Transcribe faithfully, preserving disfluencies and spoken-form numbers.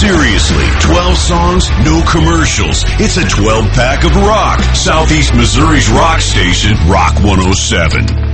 Seriously, twelve songs, no commercials. It's a twelve pack of rock. Southeast Missouri's rock station, Rock one oh seven.